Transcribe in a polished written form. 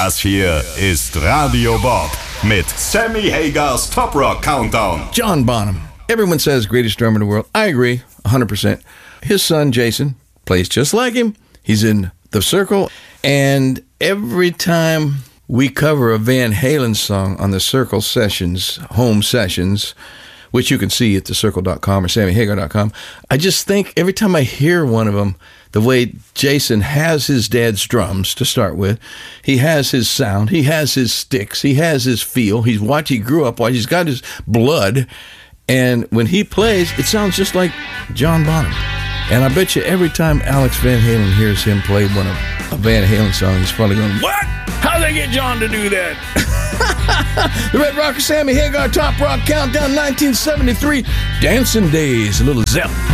Das hier ist Radio Bob mit Sammy Hagars Top Rock Countdown. John Bonham. Everyone says greatest drummer in the world. I agree, 100%. His son, Jason, plays just like him. He's in The Circle. And every time we cover a Van Halen song on the Circle Sessions, home sessions, which you can see at thecircle.com or sammyhagar.com, I just think every time I hear one of them, the way Jason has his dad's drums to start with, he has his sound, he has his sticks, he has his feel, he grew up, he's got his blood, and when he plays, it sounds just like John Bonham. And I bet you every time Alex Van Halen hears him play one of a Van Halen song, he's probably going, "What? How'd they get John to do that?" The Red Rocker, Sammy Hagar, Top Rock Countdown 1973, Dancing Days, a little Zep.